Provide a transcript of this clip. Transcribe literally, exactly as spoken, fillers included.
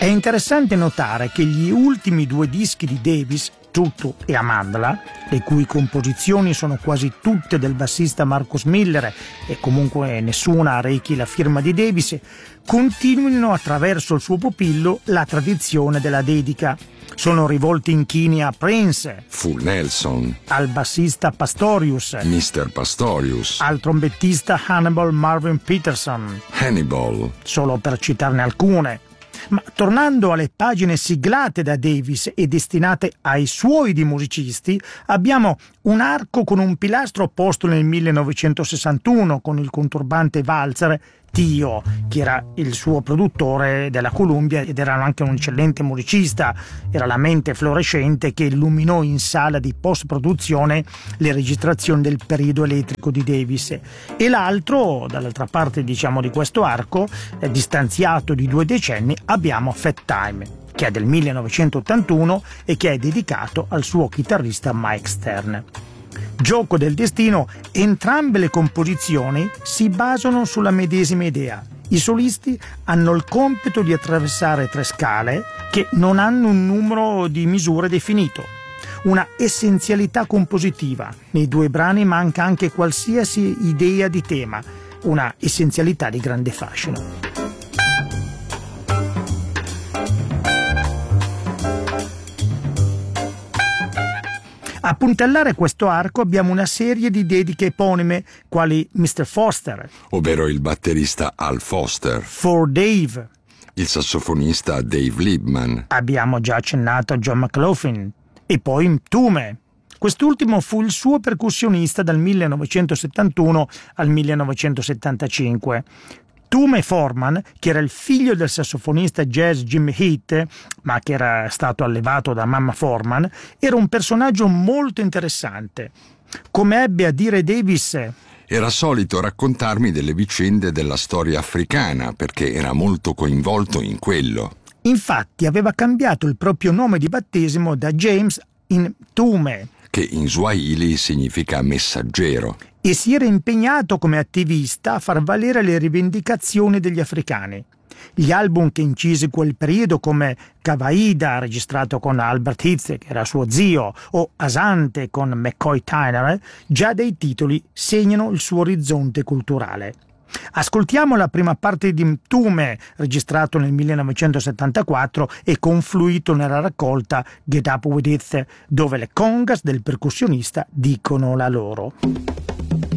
È interessante notare che gli ultimi due dischi di Davis, Tutu e Amandla, le cui composizioni sono quasi tutte del bassista Marcus Miller e comunque nessuna rechi la firma di Davis, continuino attraverso il suo pupillo la tradizione della dedica. Sono rivolti inchini a Prince, Full Nelson, al bassista Pastorius, mister Pastorius, al trombettista Hannibal Marvin Peterson, Hannibal, solo per citarne alcune. Ma tornando alle pagine siglate da Davis e destinate ai suoi di musicisti, abbiamo un arco con un pilastro posto nel millenovecentosessantuno con il conturbante valzer Tio, che era il suo produttore della Columbia ed era anche un eccellente musicista. Era la mente fluorescente che illuminò in sala di post-produzione le registrazioni del periodo elettrico di Davis. E l'altro, dall'altra parte diciamo di questo arco, eh, distanziato di due decenni, abbiamo Fat Time, che è del millenovecentottantuno e che è dedicato al suo chitarrista Mike Stern. Gioco del destino, entrambe le composizioni si basano sulla medesima idea. I solisti hanno il compito di attraversare tre scale che non hanno un numero di misure definito. Una essenzialità compositiva. Nei due brani manca anche qualsiasi idea di tema, una essenzialità di grande fascino. A puntellare questo arco abbiamo una serie di dediche eponime, quali mister Foster, ovvero il batterista Al Foster, For Dave, il sassofonista Dave Liebman. Abbiamo già accennato a John McLaughlin, e poi Mtume. Quest'ultimo fu il suo percussionista dal millenovecentosettantuno al millenovecentosettantacinque. Tume Foreman, che era il figlio del sassofonista jazz Jim Heath, ma che era stato allevato da mamma Foreman, era un personaggio molto interessante. Come ebbe a dire Davis, era solito raccontarmi delle vicende della storia africana perché era molto coinvolto in quello. Infatti aveva cambiato il proprio nome di battesimo da James in Tume, che in Swahili significa messaggero, e si era impegnato come attivista a far valere le rivendicazioni degli africani. Gli album che incise quel periodo, come Kawaida, registrato con Albert Heath, che era suo zio, o Asante con McCoy Tyner, già dai titoli segnano il suo orizzonte culturale. Ascoltiamo la prima parte di Mtume, registrato nel millenovecentosettantaquattro e confluito nella raccolta Get Up With It, dove le congas del percussionista dicono la loro.